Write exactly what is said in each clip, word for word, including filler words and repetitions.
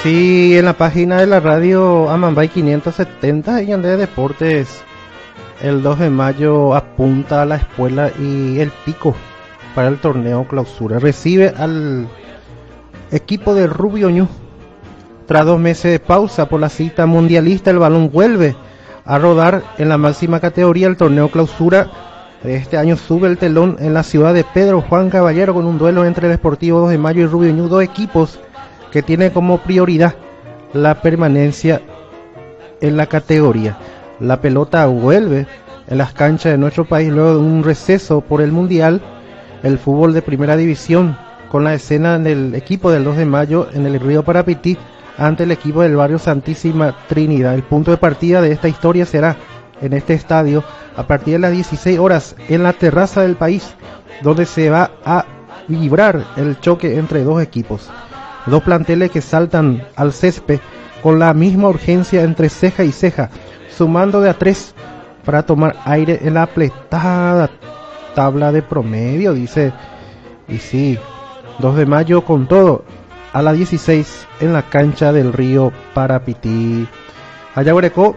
Sí, en la página de la radio Amambay quinientos setenta y de Deportes, el dos de mayo apunta a la escuela y el pico para el torneo clausura. Recibe al equipo de Rubio Ñu. Tras dos meses de pausa por la cita mundialista, el balón vuelve a rodar en la máxima categoría. El torneo clausura de este año sube el telón en la ciudad de Pedro Juan Caballero con un duelo entre el Sportivo dos de mayo y Rubio Ñu, dos equipos que tienen como prioridad la permanencia en la categoría. La pelota vuelve en las canchas de nuestro país luego de un receso por el mundial. El fútbol de primera división con la escena en el equipo del dos de mayo en el Río Parapití ante el equipo del barrio Santísima Trinidad. El punto de partida de esta historia será en este estadio a partir de las dieciséis horas en la terraza del país, donde se va a vibrar el choque entre dos equipos. Dos planteles que saltan al césped con la misma urgencia entre ceja y ceja, sumando de a tres para tomar aire en la apretada tabla de promedio, dice. Y sí, dos de mayo con todo a las dieciséis en la cancha del Río Parapití. Ayaguarecó,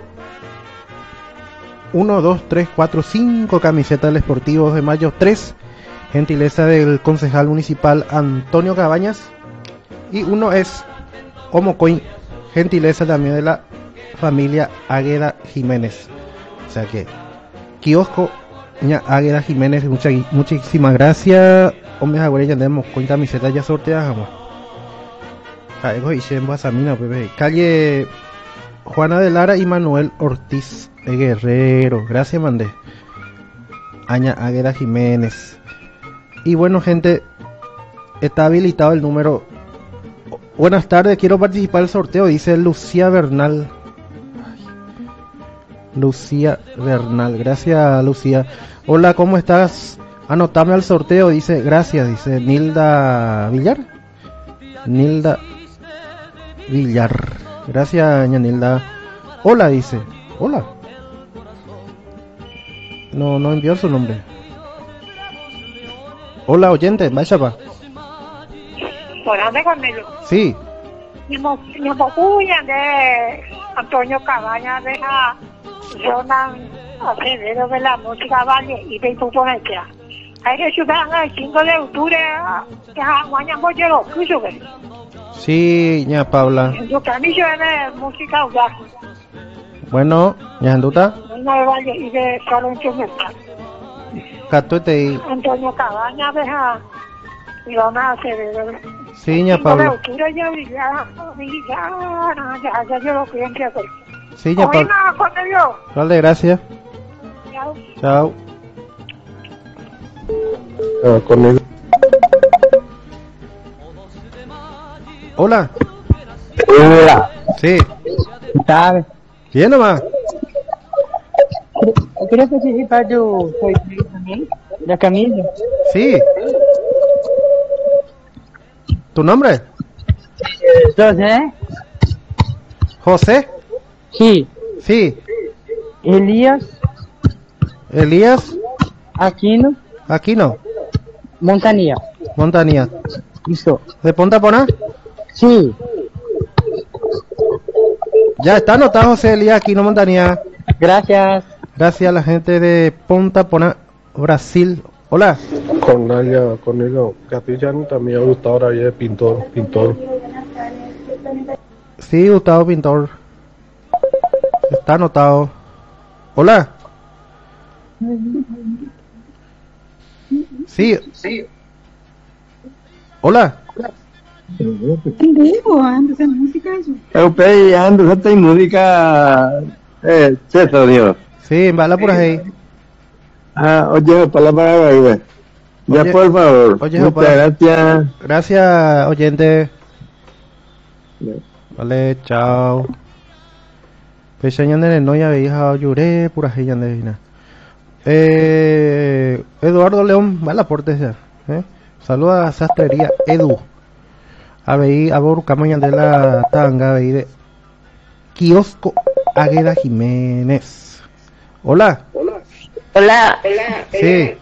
uno, dos, tres, cuatro, cinco camisetas del Sportivo dos de mayo, tres, gentileza del concejal municipal Antonio Cabañas, y uno es Homocoin, gentileza también de la familia Águeda Jiménez. O sea que, kiosco ña Águeda Jiménez, mucha, muchísimas gracias. Hombre, ahora ya tenemos con camisetas ya sorteadas. Calle Juana de Lara y Manuel Ortiz Guerrero. Gracias, mandé. Aña Águeda Jiménez. Y bueno, gente, está habilitado el número. Buenas tardes, quiero participar del sorteo, dice Lucía Bernal. Ay. Lucía Bernal, gracias, Lucía. Hola, ¿cómo estás? Anotame al sorteo, dice, gracias, dice Nilda Villar. Nilda Villar. Gracias, ña Nilda. Hola, dice. Hola. No, no envió su nombre. Hola, oyente, vaya pa. Hola, de Carmelo. Sí. Ñamo Puya de Antonio Cabañas de la zona Acevedo de la música Valle y de Puponequia. Hay que subir el cinco de octubre a Guañambo yo lo escucho. Sí, ña Paula. Yo camillo de música udar. Bueno, ña Anduta. Una de Valle y de solo instrumental. Catuete. Antonio Cabañas de la zona Acevedo. Sí, ña Paula. Sí, ña Paula. Vale, gracias. Chao. Chao. Ah, conmigo. Hola. Hola. Sí. ¿Qué tal? Bien nomás. ¿Quieres participar de un sorteo también? ¿La camisa? Sí. ¿Tu nombre? José. ¿José? Sí. Sí. Elías. Elías. Aquino. Aquino. Montanía. Montanía. Listo. ¿De Ponta Poná? Sí. Ya está anotado José Elías Aquino Montanía. Gracias. Gracias a la gente de Ponta Poná, Brasil. Hola. Con Nadia, con ello, Castellano también Gustavo ahora es pintor, pintor. Sí, Gustavo Pintor. Está anotado. Hola. Sí. Sí. Hola. Eu pei ando, já tem música eh, certo, Dios. Sí, bala por ahí. Ah, oye, palabra ahí. Ya, Oye, por favor. oye, Muchas para- gracias. Gracias, oyente. Vale, chao. Pecha ñandere no ya veía lloré pura ahí ñandere. Eh, Eduardo León, mala aporte ya. Eh. Saluda a Sastrería Edu. A ver, a Borucama de la Tanga, de Kiosco Águeda Jiménez. Hola. Hola. Sí.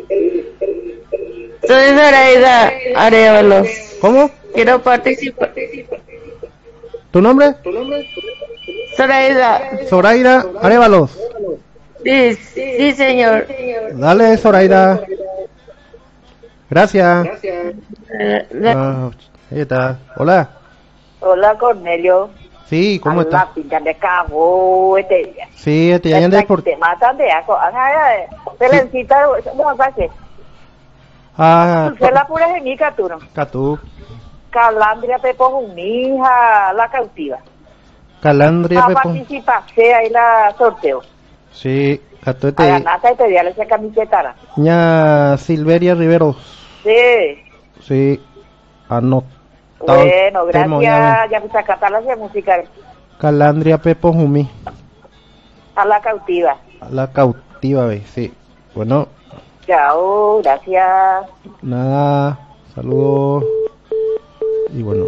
Soy Zoraida Areolos. ¿Cómo? Quiero participar. ¿Tu nombre? Zoraida. Zoraida Arévalos. Sí, sí, señor. Dale, Zoraida. Gracias. Eh, la- Ah, ahí está. Hola. Hola, Cornelio. Sí, ¿cómo Alla está? pinta de cabo, este. Sí, este ya de por... Te matan de aco. Ajá, Pelencita, ¿cómo pasa? Ah, Se la pura de mi caturo. Catú. Calandria Pepo Junija, la cautiva. Calandria A Pepo. participarse ahí la sorteo. Sí, Catú A este. ganata y te diale esa camiseta. Ña Silveria Riveros. Sí. Sí. Anotado. Bueno, Temo, ya gracias. Ya me sacaste la música ve. Calandria Pepo Jumi. a la cautiva. La cautiva, ve. Sí. Bueno, Chao, gracias. nada. Saludos. Y bueno.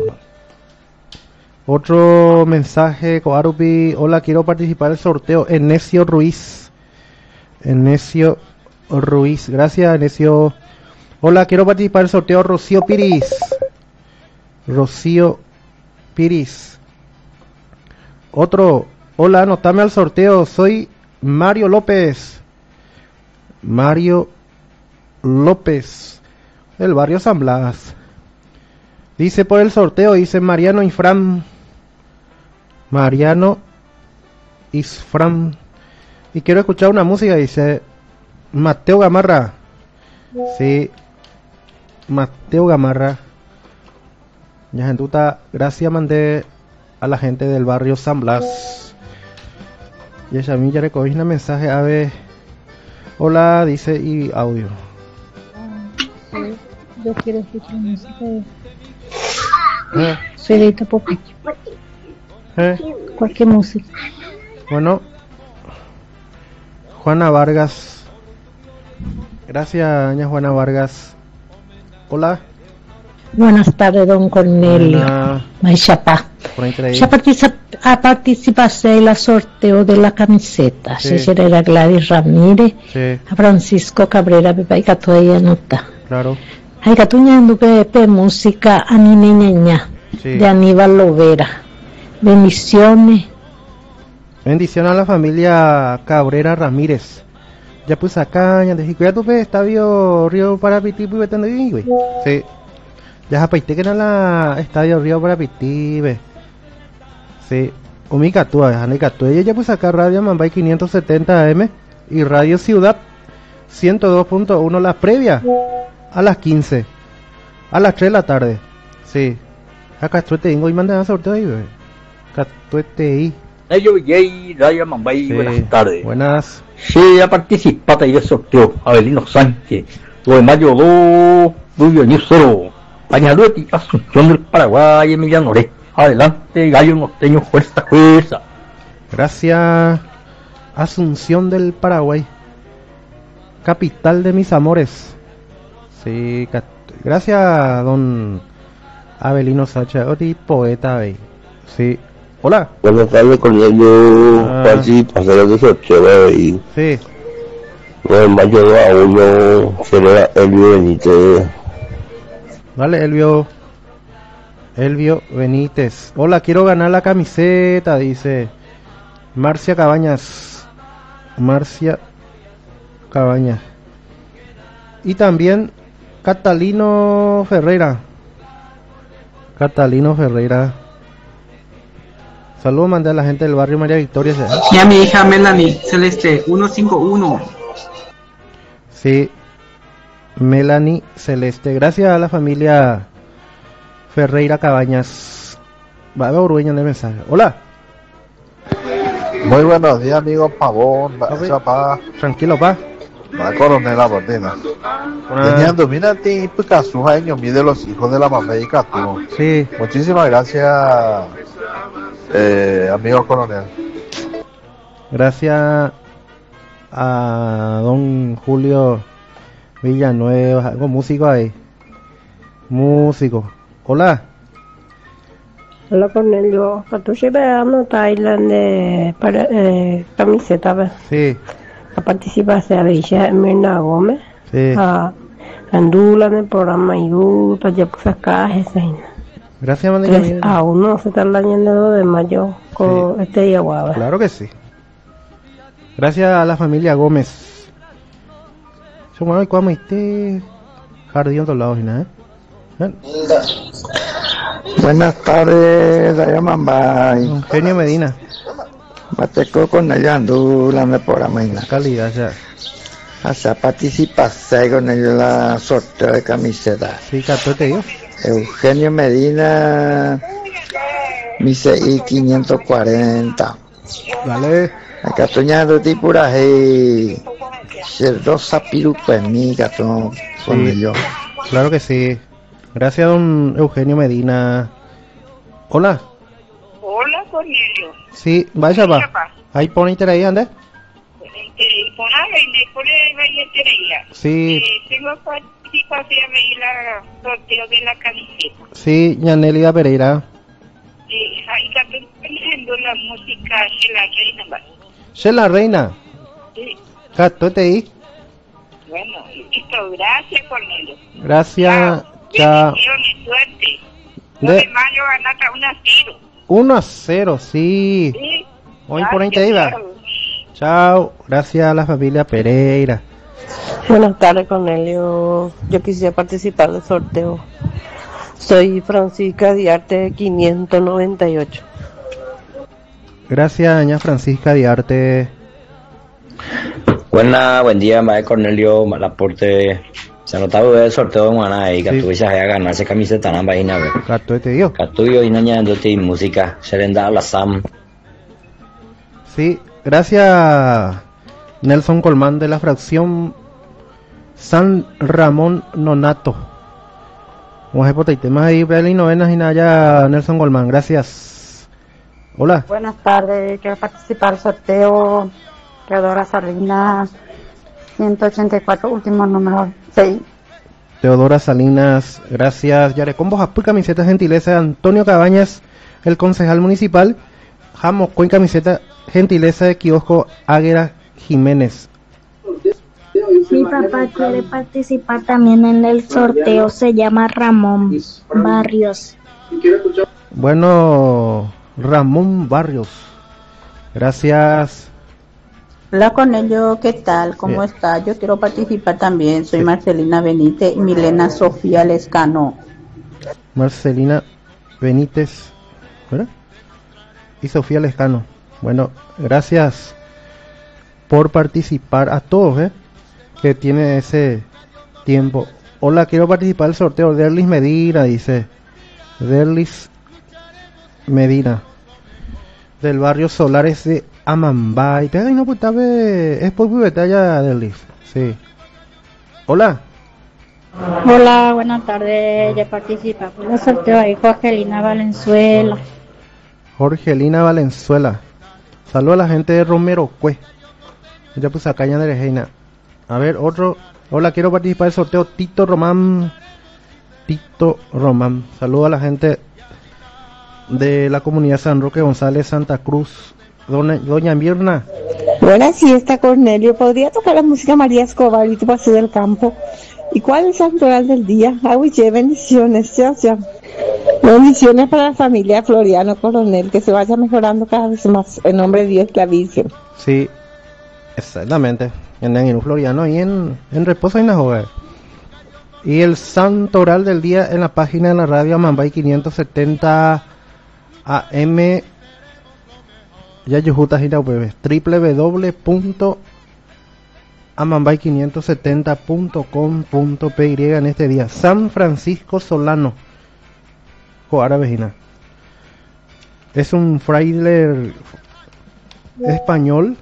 Otro mensaje, Coarupi. Hola, quiero participar del sorteo. Enecio Ruiz. Enecio Ruiz. Gracias, Enecio. Hola, quiero participar del sorteo. Rocío Piris. Rocío Piris. Otro. Hola, anotame al sorteo. Soy Mario López. Mario López. Del barrio San Blas. Dice por el sorteo, dice Mariano Infram. Mariano Isfram. Y quiero escuchar una música, dice Mateo Gamarra. Sí, Mateo Gamarra. Ya gentuta, gracias mandé a la gente del barrio San Blas. Y ella a mí ya recogí un mensaje, a ver. Hola, dice, y audio. Sí, yo quiero escuchar música de... Eh, Soy de Itapopic. eh. Cualquier música. Bueno, Juana Vargas. Gracias, doña Juana Vargas. Hola. Buenas tardes, don Cornelio. Buena- Maixapá. por ahí. Ya participa, a participaste en el sorteo de la camiseta. Sí. Sí. Era Gladys Ramírez, Sí, a Francisco Cabrera, Pepa y Catoya Nota. claro. Hay Catuña en Duque música a mi niña Sí. de Aníbal Lovera. Bendiciones. Bendición a la familia Cabrera Ramírez. Ya pues acá, ya dije, cuida tu pe, estadio Río Parapití, pues vetando ahí, güey. Sí. Ya apaité que era la estadio Río Parapití, ve. Sí. Umica tú, Anika tú. Ella ya pues acá Radio Mambay quinientos setenta A M y Radio Ciudad ciento dos punto uno la previa a las quince. A las tres de la tarde. Sí. Acá estoy te digo y mandan a sorteo ahí, ve. Acá estoy te ahí. Ello y Radio Mambay, Sí. buenas tardes. Buenas. Sí, ha participado en el sorteo Abelino Sánchez, lo de Mayo dos, Rubio Ñusero, Pañalueti, Asunción del Paraguay, Emiliano Oré. Adelante, Gallo Norteño, fuerza, fuerza. Gracias, Asunción del Paraguay, capital de mis amores. Sí, cat- gracias, don Abelino Sacha, Oti, poeta, ve. Sí, hola. Buenas tardes, Cornelio. Ah. Participación de sorteo y Sí, nueve de mayo dos a uno será Elvio Benítez. vale, Elvio. Elvio Benítez. Hola, quiero ganar la camiseta, dice Marcia Cabañas. Marcia Cabañas. Y también Catalino Ferreira. Catalino Ferreira. Saludos, mandé a la gente del barrio María Victoria. Y a mi hija Melanie Celeste ciento cincuenta y uno. Sí, Melanie Celeste. Gracias a la familia Ferreira Cabañas. Va a Uruguayo en el mensaje. Hola. Muy buenos días, amigo Pavón. Papi. Pa, Tranquilo, pa. va coronela Bordina. Una- Teniendo, mira, ti, Picasso, años, mide los hijos de la mameica, tú. Sí, Muchísimas gracias, eh, amigo coronel. gracias a don Julio Villanueva, algo músico ahí. Músico. Hola. Hola Cornelio, participando Thailand de para, eh, camiseta ¿ves? Sí, A participarse a Villa Mirna Gómez, sí. a Andula en el programa Idu, para ya pues acá ese. Gracias, Mandika. tres a uno se está dañando el dos de mayo con Sí. este Yaguaba. Claro que sí. Gracias a la familia Gómez. Yo bueno, cuando este jardín todos lados, ¿eh? ¿Eh? Buenas tardes, Dayo Mambay. Eugenio Medina. Mateco con ella andula me por mañana. Calidad ya. Hasta participaste con ella en la sorteo de camiseta. Sí, Cato te digo. Eugenio Medina, mi C I quinientos cuarenta. Dale. Acá estoy de tipuraje. Cerdosa pirupenmi, gato con Sí. ellos. Claro que sí. Gracias, don Eugenio Medina. Hola. Hola, Cornelio. Sí, vaya va. Ahí pone interés ahí, ande. Pon a vender, pon a vender. Sí, Tengo participación en la sorteo de la camiseta. sí, Yanelida Pereira. Sí, ahí está poniendo la música de la reina. ¿Va? Shela Reina. Sí, Cato te ahí. bueno, listo, gracias, Cornelio. Gracias. Chao. Bendiciones, suerte. De- Los de mayo van a una cero. uno a cero, sí. Sí. Hoy Gracias, por ahí te iba. chao. Chao. Gracias a la familia Pereira. Buenas tardes, Cornelio. Yo quisiera participar del sorteo. Soy Francisca Diarte quinientos noventa y ocho. Gracias, doña Francisca Diarte. Buena, buen día, Mae Cornelio, mal aporte. Se notaba el sorteo de Juana ahí, que Sí. tú a ganarse camiseta en la vaina, ve. Cato te digo. Catuyo y nañándote música, se le da la Sam. Sí, gracias Nelson Colmán de la fracción San Ramón Nonato. Vamos a por temas ahí, Beli novenas y nada, Nelson Colmán, gracias. Hola. Buenas tardes, quiero participar del sorteo Teodora Salinas ciento ochenta y cuatro, último número seis. Teodora Salinas, gracias. Yarecombo Japú, camiseta gentileza de Antonio Cabañas, el concejal municipal. Jamocó en camiseta gentileza de Kiosco Águeda Jiménez. Mi papá quiere participar también en el sorteo, se llama Ramón Barrios. Bueno, Ramón Barrios, gracias. Hola Cornelio, ¿qué tal? ¿Cómo Bien. está? Yo quiero participar también. Soy Sí. Marcelina Benítez y Milena Sofía Lescano. Marcelina Benítez, ¿verdad? Y Sofía Lescano. Bueno, gracias por participar a todos, ¿eh? Que tiene ese tiempo. Hola, quiero participar del sorteo. Derlis Medina, dice. Derlis Medina. Del barrio Solares de Amambay. Pero no, pues tal vez es por ya, Derlis. Sí. Hola. Hola, buenas tardes, ya participa por el sorteo ahí Jorgelina Valenzuela. Jorgelina Valenzuela. Saludos a la gente de Romero Cue. Ya pues acá ya de Reina. A ver, otro. Hola, quiero participar del sorteo Tito Román. Tito Román. Saludos a la gente de la comunidad San Roque González, Santa Cruz. Doña, Doña Mirna. Buena siesta, Cornelio. ¿Podría tocar la música María Escobar y tu paseo del campo? ¿Y cuál es el santoral del día? Aguille, bendiciones. Chao, chao. Bendiciones para la familia Floriano Coronel, que se vaya mejorando cada vez más. En nombre de Dios, la Virgen. Sí, exactamente. En el Floriano y en, en Reposo y Najoga. Y el santo oral del día en la página de la radio Amambay quinientos setenta A M. Ya Yujuta Gira Web. w w w punto amambay quinientos setenta punto com punto p y en este día. San Francisco Solano. Joara Vejina. Es un fraile español.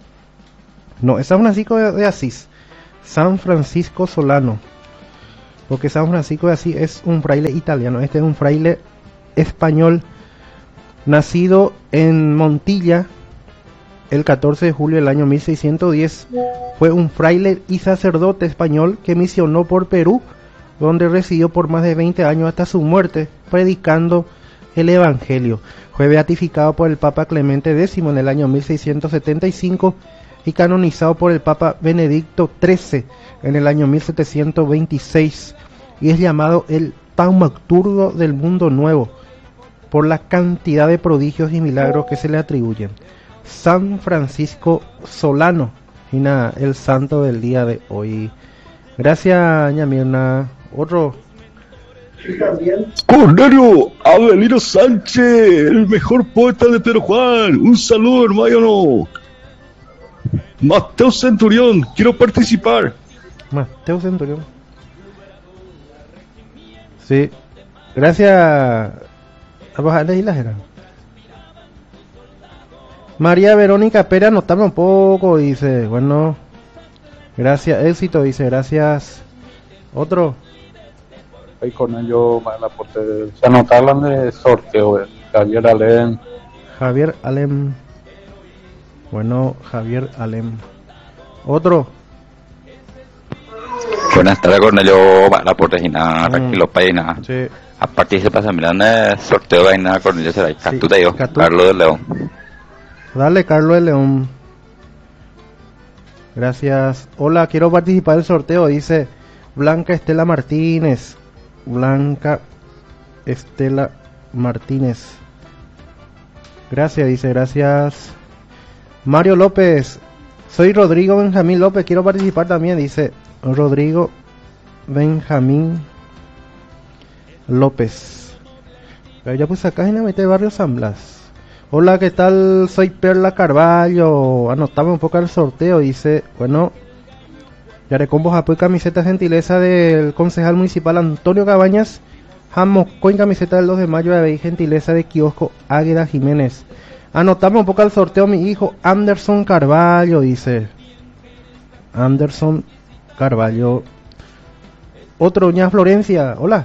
No, es San Francisco de, de Asís. San Francisco Solano. Porque San Francisco de Asís es un fraile italiano. Este es un fraile español. Nacido en Montilla el catorce de julio del año mil seiscientos diez. Fue un fraile y sacerdote español que misionó por Perú, donde residió por más de veinte años hasta su muerte, predicando el Evangelio. Fue beatificado por el Papa Clemente X en el año mil seiscientos setenta y cinco y canonizado por el Papa Benedicto trece en el año mil setecientos veintiséis, y es llamado el taumaturgo del mundo nuevo, por la cantidad de prodigios y milagros que se le atribuyen. San Francisco Solano, y nada, el santo del día de hoy. Gracias, ña Mirna. Otro. Cornelio Avelino Sánchez, el mejor poeta de Pedro Juan. Un saludo, hermano. Mateo Centurión, quiero participar. Mateo Centurión. Sí. Gracias. A bajarle y la jera. María Verónica Pérez, anotame un poco, dice. Bueno. Gracias, éxito, dice. Gracias. Otro. Ahí con ello, la aporte. Se anotaron de sorteo, eh. Javier Alem. Javier Alem. Bueno, Javier Alem. Otro. Buenas tardes, Cornelio. La aporte y nada, Mm. tranquilo, pa' y nada. Sí. A participación, mirando el sorteo de nada, Cornelio será. Catú te digo, Catú. Carlos de León. Dale, Carlos de León. Gracias. Hola, quiero participar del sorteo. Dice Blanca Estela Martínez. Blanca Estela Martínez. Gracias, dice, gracias. Mario López. Soy Rodrigo Benjamín López. Quiero participar también. Dice Rodrigo Benjamín López. Pero ya puse acá en la mitad de Barrio San Blas. Hola, ¿qué tal? Soy Perla Carballo. Anotame un poco el sorteo. Dice, bueno, Yarecombo apoyo camiseta gentileza del concejal municipal Antonio Cabañas. Jamocó camiseta del dos de mayo de gentileza de kiosco Águeda Jiménez. Anotame un poco el sorteo mi hijo Anderson Carballo. Dice Anderson Carballo. Otro, ña Florencia. Hola.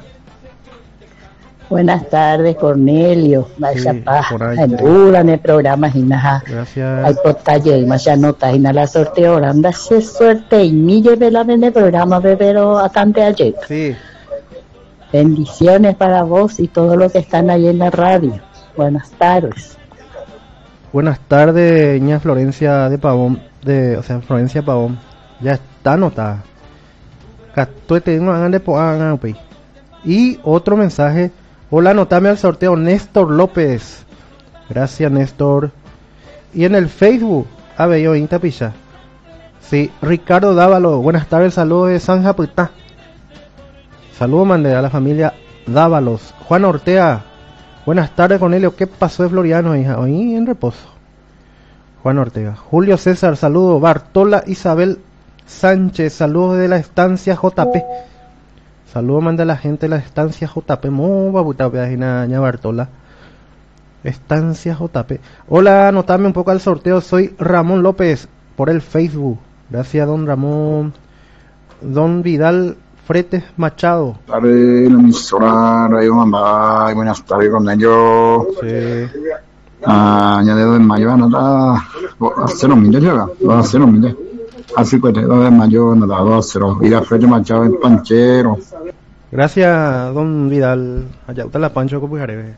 Buenas tardes, Cornelio. Vaya Sí, paz. por ahí, En sí. dura en el programa, Ginaja. Gracias. Hay potalle y más ya nota y la sorteo. Anda, si suerte y mi llevela en el programa, pero bastante ayer. Sí. Bendiciones para vos y todos los que están ahí en la radio. Buenas tardes. Buenas tardes, ña Florencia de Pavón. De, o sea, Florencia Pavón. Ya está anotada. Catuete, no hagan de poan, pues. Y otro mensaje. Hola, anotame al sorteo Néstor López. Gracias, Néstor. Y en el Facebook, a ver, yo Intapilla. Sí, Ricardo Dávalo. Buenas tardes, saludos de San Japutá. Saludos, mande a la familia Dávalos. Juan Ortega. Buenas tardes, Cornelio. ¿Qué pasó de Floriano, hija? Hoy en reposo. Juan Ortega. Julio César, saludos. Bartola Isabel Sánchez, saludos de la estancia J P. Saludos, manda a la gente de la estancia J P. Mova, puta, ña Bartola. Estancia J P. Hola, anotame un poco al sorteo. Soy Ramón López por el Facebook. Gracias, don Ramón. Don Vidal Fretes Machado. Buenas tardes, la emisora Radio Mambay. Buenas tardes, con ellos. Sí. Ah, ya de dos de mayo, anota a cero millas llega, dos a cero millas. Así que dos de mayo, anota dos a cero. Vidal Fretes Machado, el panchero. Gracias, don Vidal. Allá está la Pancho Copujareve.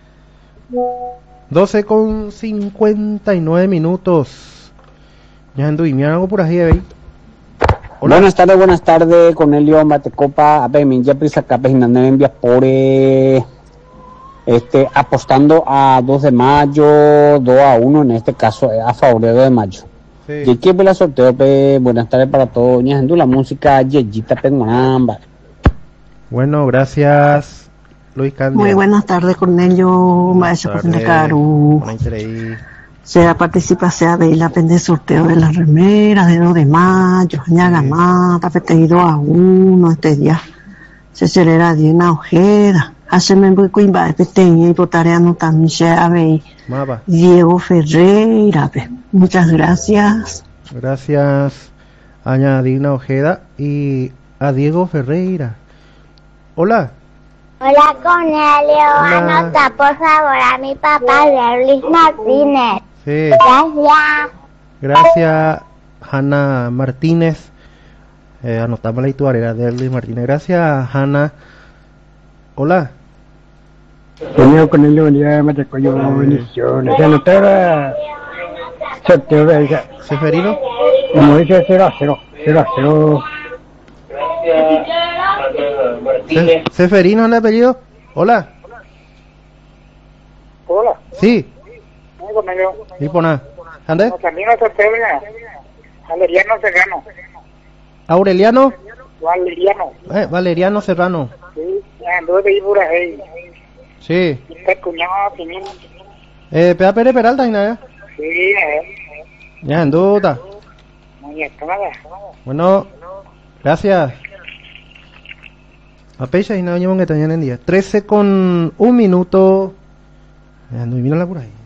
doce con cincuenta y nueve minutos. Ya anduve, algo por ahí, ¿veis? Buenas tardes, buenas tardes, Cornelio Matecopa, Ape Minja Prisa Cape Jinane envía por eh, este apostando a dos de mayo, dos a uno en este caso, eh, a favor de dos de mayo. Sí. Y aquí la sorteo, pe, buenas tardes para todos, ñajando la música, Yeyita Penguamba. Bueno, gracias, Luis Candia. Muy buenas tardes, Cornelio, maestro de Caru. Sea participa, sea de la pende sorteo de las remeras de dos de mayo, ñaga mata, pedido a uno este día. Se celebra de una ojeda. Haceme muy cuimba, peteña y botareano también se ave. Diego Ferreira, pe. Muchas gracias. Gracias, Aña Digna Ojeda y a Diego Ferreira. Hola. Hola, Cornelio. Anota, por favor, a mi papá, de Luis Martínez. Sí. Gracias. Gracias, Hanna Martínez. Eh, anotamos la ituarera de Luis Martínez. Gracias, Hanna. Hola. Cornelio, Cornelio, venía me recogió bendiciones. Se anotaba sorteo de ella. ¿Seferino? Como dice, cero a cero. cero a cero. Se- Seferino es el apellido. Hola. Hola. Sí. No, Cornelio. Y pona. ¿Ande? No, también no sorteo, ya. Valeriano Serrano. Aureliano. Valeriano. Eh, Valeriano Serrano. Sí, ya anduve de ahí por ahí. Sí. Está cuñado, tiene. Eh, Pea Pérez Peralta, y nada. Sí, eh. Ya, en duda. Muy estimada. Bueno, gracias. A pecha y nada, yo que tenían en día. trece con un minuto. Ya, no vino la por ahí.